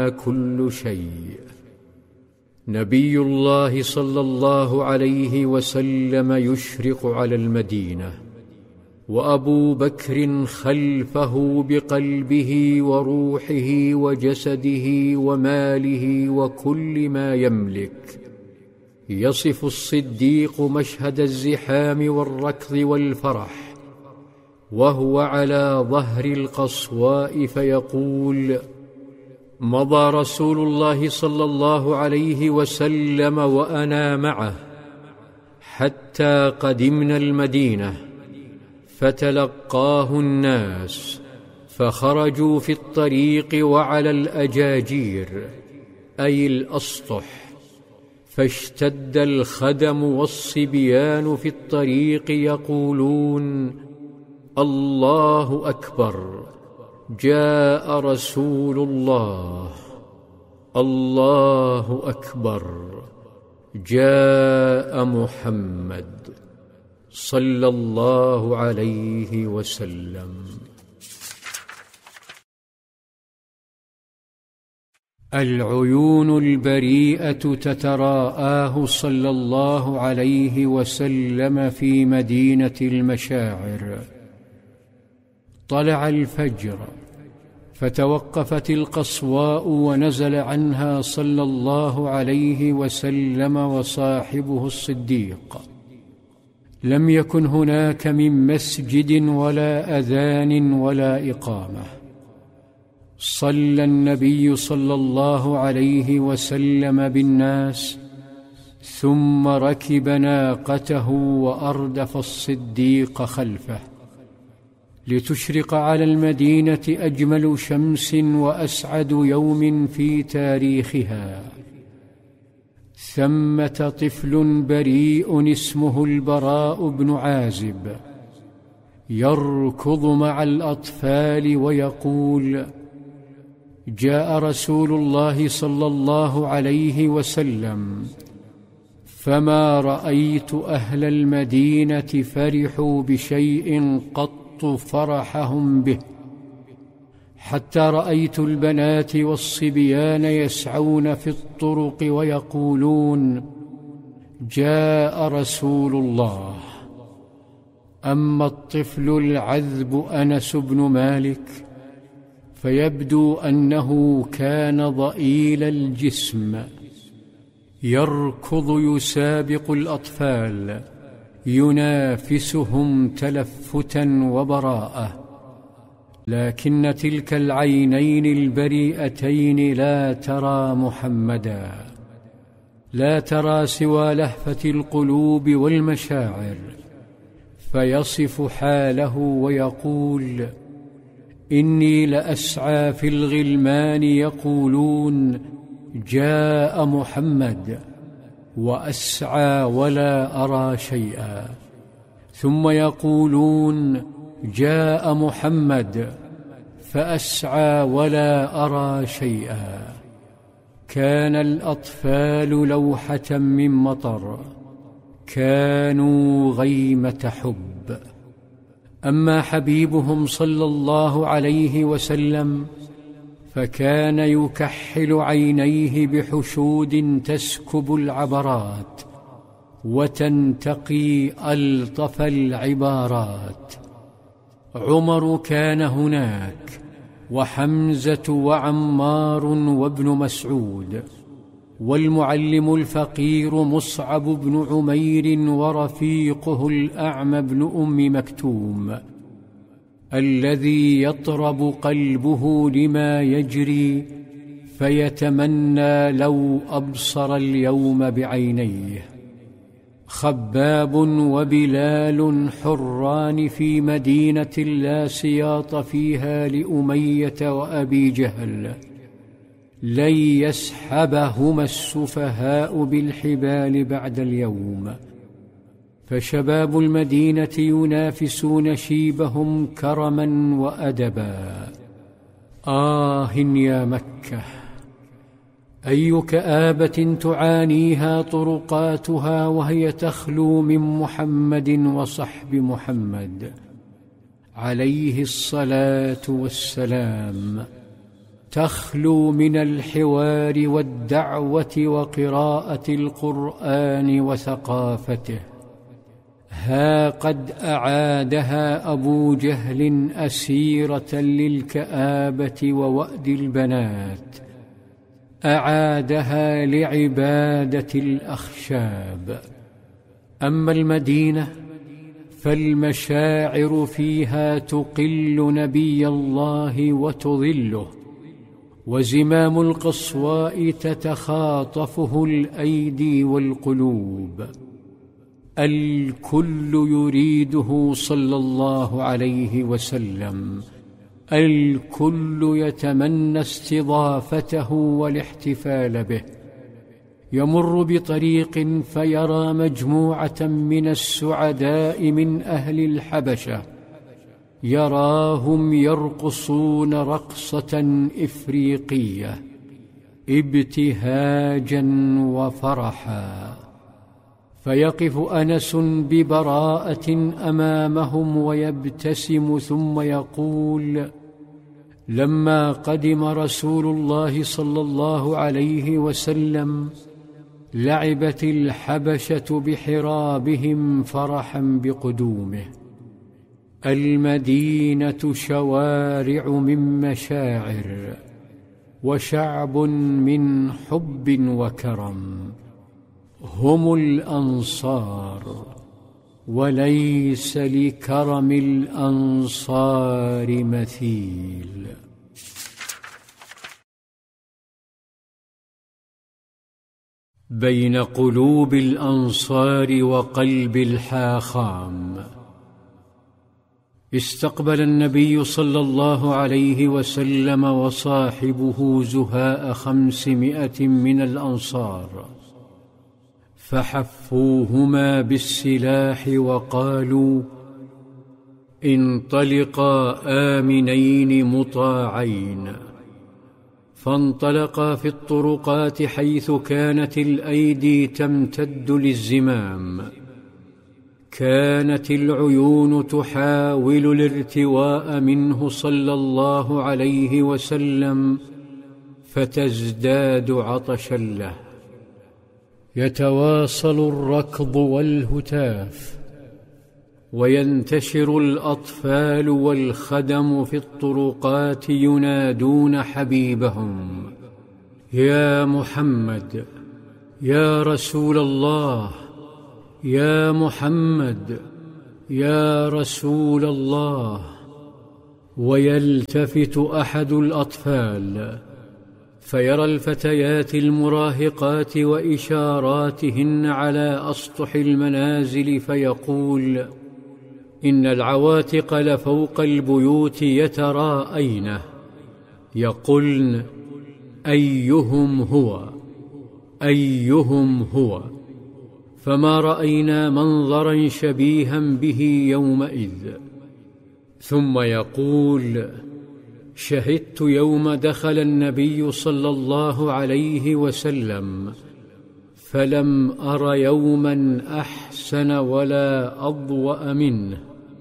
منها كل شيء. نبي الله صلى الله عليه وسلم يشرق على المدينة، وأبو بكر خلفه بقلبه وروحه وجسده وماله وكل ما يملك. يصف الصديق مشهد الزحام والركض والفرح وهو على ظهر القصواء فيقول: مضى رسول الله صلى الله عليه وسلم وأنا معه حتى قدمنا المدينة، فتلقاه الناس، فخرجوا في الطريق وعلى الأجاجير أي الأسطح، فاشتد الخدم والصبيان في الطريق يقولون: الله أكبر، جاء رسول الله، الله أكبر، جاء محمد صلى الله عليه وسلم. العيون البريئة تتراءاه صلى الله عليه وسلم في مدينة المشاعر. طلع الفجر، فتوقفت القصواء ونزل عنها صلى الله عليه وسلم وصاحبه الصديق. لم يكن هناك من مسجد ولا أذان ولا إقامة. صلى النبي صلى الله عليه وسلم بالناس، ثم ركب ناقته وأردف الصديق خلفه، لتشرق على المدينة أجمل شمس وأسعد يوم في تاريخها. ثمة طفل بريء اسمه البراء بن عازب يركض مع الأطفال ويقول: جاء رسول الله صلى الله عليه وسلم، فما رأيت أهل المدينة فرحوا بشيء قط فرحهم به، حتى رأيت البنات والصبيان يسعون في الطرق ويقولون: جاء رسول الله. أما الطفل العذب أنس بن مالك فيبدو أنه كان ضئيل الجسم، يركض يسابق الأطفال، ينافسهم تلفتا وبراءة، لكن تلك العينين البريئتين لا ترى محمدا، لا ترى سوى لهفة القلوب والمشاعر. فيصف حاله ويقول: إني لأسعى في الغلمان يقولون: جاء محمد، وأسعى ولا أرى شيئا، ثم يقولون: جاء محمد، فأسعى ولا أرى شيئا. كان الأطفال لوحة من مطر، كانوا غيمة حب. أما حبيبهم صلى الله عليه وسلم فكان يكحل عينيه بحشود تسكب العبرات وتنتقي ألطف العبارات. عمر كان هناك، وحمزة وعمار وابن مسعود، والمعلم الفقير مصعب بن عمير، ورفيقه الأعمى بن أم مكتوم، الذي يطرب قلبه لما يجري فيتمنى لو أبصر اليوم بعينيه. خباب وبلال حران في مدينة لا سياط فيها لأمية وأبي جهل، لن يسحبهما السفهاء بالحبال بعد اليوم. فشباب المدينة ينافسون شيبهم كرما وأدبا. آه يا مكة، أي كآبة تعانيها طرقاتها وهي تخلو من محمد وصحب محمد عليه الصلاة والسلام. تخلو من الحوار والدعوة وقراءة القرآن وثقافته. ها قد أعادها أبو جهل أسيرة للكآبة ووأد البنات، أعادها لعبادة الأخشاب. أما المدينة فالمشاعر فيها تقل نبي الله وتظله، وزمام القصواء تتخاطفه الأيدي والقلوب. الكل يريده صلى الله عليه وسلم، الكل يتمنى استضافته والاحتفال به. يمر بطريق فيرى مجموعة من السعداء من أهل الحبشة، يراهم يرقصون رقصة إفريقية ابتهاجا وفرحا، فيقف أنس ببراءة أمامهم ويبتسم ثم يقول: لما قدم رسول الله صلى الله عليه وسلم لعبت الحبشة بحرابهم فرحا بقدومه. المدينة شوارع من مشاعر، وشعب من حب وكرم. هم الأنصار، وليس لكرم الأنصار مثيل. بين قلوب الأنصار وقلب الحاخام. استقبل النبي صلى الله عليه وسلم وصاحبه زهاء 500 من الأنصار، فحفوهما بالسلاح وقالوا: انطلقا آمنين مطاعين. فانطلقا في الطرقات حيث كانت الأيدي تمتد للزمام. كانت العيون تحاول الارتواء منه صلى الله عليه وسلم، فتزداد عطشا له. يتواصل الركض والهتاف، وينتشر الأطفال والخدم في الطرقات ينادون حبيبهم: يا محمد، يا رسول الله، يا محمد، يا رسول الله. ويلتفت أحد الأطفال فيرى الفتيات المراهقات وإشاراتهن على أسطح المنازل، فيقول: إن العواتق لفوق البيوت يتراءين، يقولن: أيهم هو، أيهم هو. فما رأينا منظرا شبيها به يومئذ. ثم يقول: شهدت يوم دخل النبي صلى الله عليه وسلم، فلم أر يوما أحسن ولا أضوأ منه.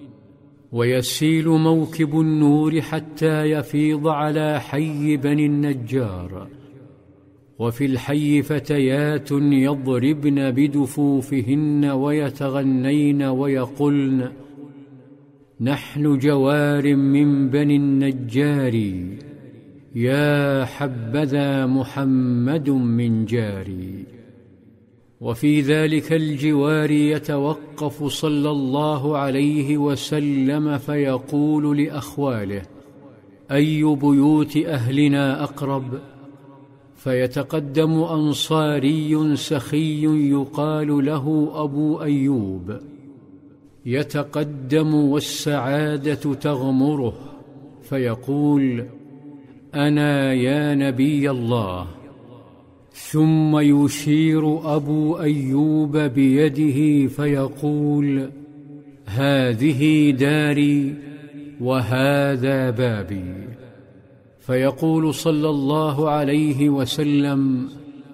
ويسيل موكب النور حتى يفيض على حي بني النجار، وفي الحي فتيات يضربن بدفوفهن ويتغنين ويقولن: نحن جوار من بني النجار، يا حبذا محمد من جاري. وفي ذلك الجوار يتوقف صلى الله عليه وسلم فيقول لأخواله: أي بيوت أهلنا أقرب؟ فيتقدم أنصاري سخي يقال له أبو أيوب، يتقدم والسعادة تغمره، فيقول: أنا يا نبي الله. ثم يشير أبو أيوب بيده فيقول: هذه داري وهذا بابي. فيقول صلى الله عليه وسلم: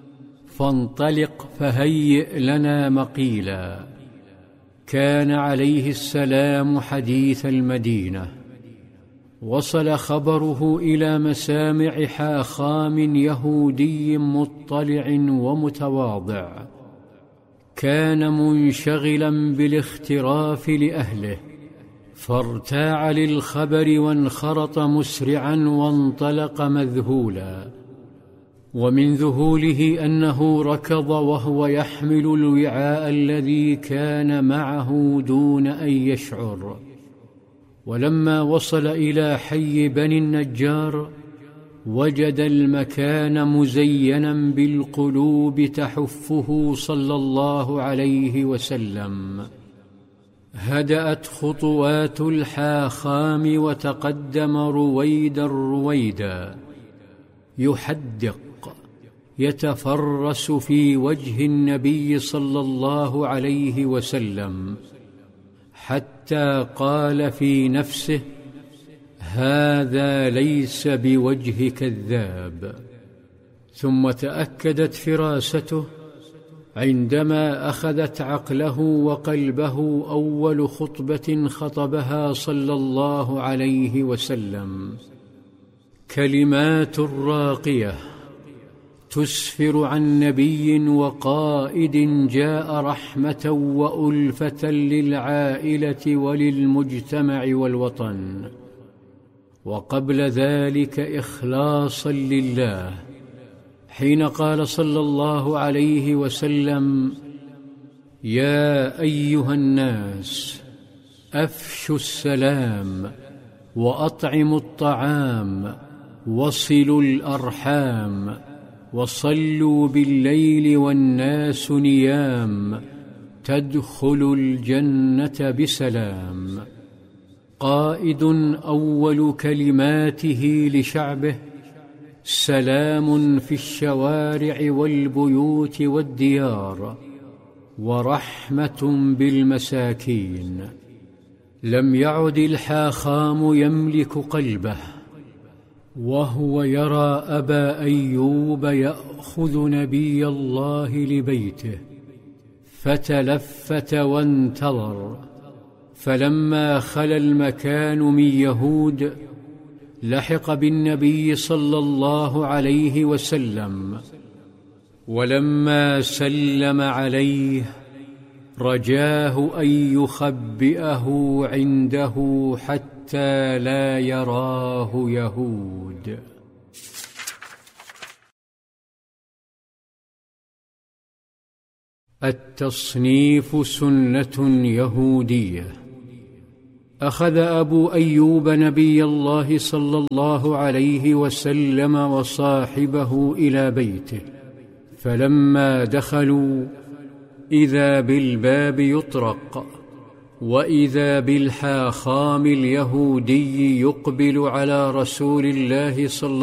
فانطلق فهيئ لنا مقيلا. كان عليه السلام حديث المدينة، وصل خبره إلى مسامع حاخام يهودي مطلع ومتواضع، كان منشغلا بالاختراف لأهله، فارتاع للخبر وانخرط مسرعا وانطلق مذهولا. ومن ذهوله أنه ركض وهو يحمل الوعاء الذي كان معه دون أن يشعر. ولما وصل إلى حي بني النجار وجد المكان مزينا بالقلوب تحفه صلى الله عليه وسلم. هدأت خطوات الحاخام وتقدم رويدا رويدا، يحدق يتفرس في وجه النبي صلى الله عليه وسلم، حتى قال في نفسه: هذا ليس بوجه كذاب. ثم تأكدت فراسته عندما أخذت عقله وقلبه أول خطبة خطبها صلى الله عليه وسلم، كلمات راقية تسفر عن نبي وقائد جاء رحمة وألفة للعائلة وللمجتمع والوطن، وقبل ذلك إخلاصا لله، حين قال صلى الله عليه وسلم: يا أيها الناس أفشوا السلام وأطعموا الطعام وصلوا الأرحام وصلوا بالليل والناس نيام تدخلوا الجنة بسلام. قائد أول كلماته لشعبه: سلام في الشوارع والبيوت والديار، ورحمة بالمساكين. لم يعد الحاخام يملك قلبه وهو يرى أبا أيوب يأخذ نبي الله لبيته، فتلفت وانتظر، فلما خلا المكان من يهود لحق بالنبي صلى الله عليه وسلم، ولما سلم عليه رجاه أن يخبئه عنده حتى لا يراه يهود. التصنيف سنة يهودية. أخذ أبو أيوب نبي الله صلى الله عليه وسلم وصاحبه إلى بيته، فلما دخلوا إذا بالباب يطرق، وإذا بالحاخام اليهودي يقبل على رسول الله صلى